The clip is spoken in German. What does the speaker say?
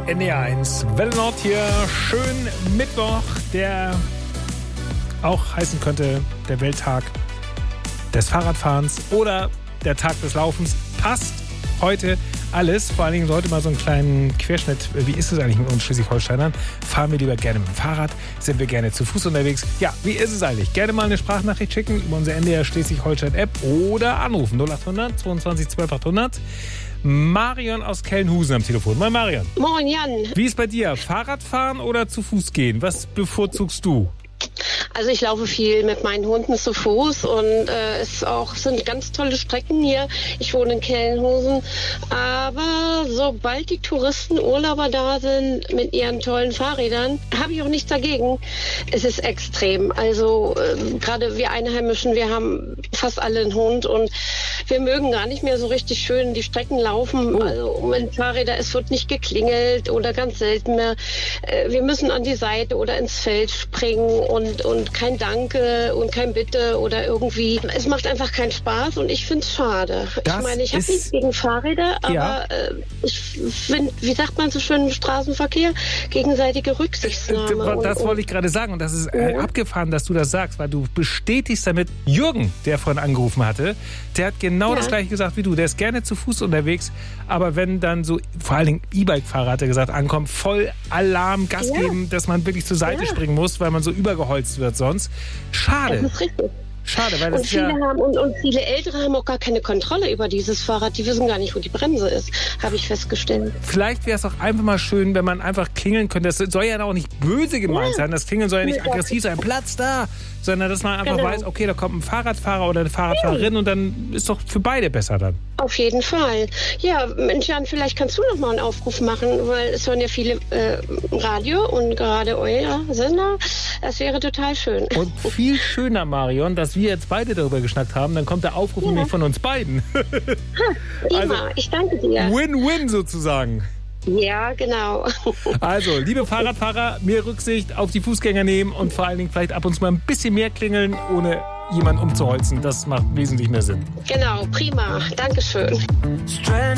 NDR1. Welle Nord hier, schön Mittwoch, der auch heißen könnte der Welttag des Fahrradfahrens oder der Tag des Laufens. Passt heute alles, vor allen Dingen heute mal so einen kleinen Querschnitt. Wie ist es eigentlich mit uns Schleswig-Holsteinern? Fahren wir lieber gerne mit dem Fahrrad? Sind wir gerne zu Fuß unterwegs? Ja, wie ist es eigentlich? Gerne mal eine Sprachnachricht schicken über unsere NDR Schleswig-Holstein-App oder anrufen 0800 22 12 800. Marion aus Kellenhusen am Telefon. Moin Marion. Moin Jan. Wie ist bei dir? Fahrradfahren oder zu Fuß gehen? Was bevorzugst du? Also ich laufe viel mit meinen Hunden zu Fuß und sind ganz tolle Strecken hier. Ich wohne in Kellenhusen, aber sobald die Touristen, Urlauber da sind mit ihren tollen Fahrrädern, habe ich auch nichts dagegen. Es ist extrem. Also gerade wir Einheimischen, wir haben fast alle einen Hund und wir mögen gar nicht mehr so richtig schön die Strecken laufen. Also mit Fahrrädern, es wird nicht geklingelt oder ganz selten mehr. Wir müssen an die Seite oder ins Feld springen und kein Danke und kein Bitte oder irgendwie. Es macht einfach keinen Spaß und ich finde es schade. Ich meine, ich habe nichts gegen Fahrräder, aber ich finde, wie sagt man so schön im Straßenverkehr, gegenseitige Rücksichtnahme. Das wollte ich gerade sagen und das ist abgefahren, dass du das sagst, weil du bestätigst damit Jürgen, der vorhin angerufen hatte, der hat genau das gleiche gesagt wie du. Der ist gerne zu Fuß unterwegs, aber wenn dann so, vor allen Dingen E-Bike-Fahrer, hat er gesagt, ankommt, voll Alarm, Gas geben, dass man wirklich zur Seite springen muss, weil man so übergeholzt wird sonst. Schade. Das ist richtig. Schade, weil das und viele viele Ältere haben auch gar keine Kontrolle über dieses Fahrrad. Die wissen gar nicht, wo die Bremse ist, habe ich festgestellt. Vielleicht wäre es auch einfach mal schön, wenn man einfach klingeln könnte. Das soll ja auch nicht böse gemeint sein. Das Klingeln soll ja nicht aggressiv sein. Platz da! Sondern dass man einfach weiß, okay, da kommt ein Fahrradfahrer oder eine Fahrradfahrerin und dann ist doch für beide besser dann. Auf jeden Fall. Ja, Mensch Jan, vielleicht kannst du noch mal einen Aufruf machen, weil es hören ja viele Radio und gerade euer Sender. Das wäre total schön. Und viel schöner, Marion, dass wir jetzt beide darüber geschnackt haben. Dann kommt der Aufruf nämlich von uns beiden. Also, ich danke dir. Win-win sozusagen. Ja, genau. Also, liebe Fahrradfahrer, mehr Rücksicht auf die Fußgänger nehmen und vor allen Dingen vielleicht ab und zu mal ein bisschen mehr klingeln, ohne jemanden umzuholzen. Das macht wesentlich mehr Sinn. Genau, prima. Dankeschön.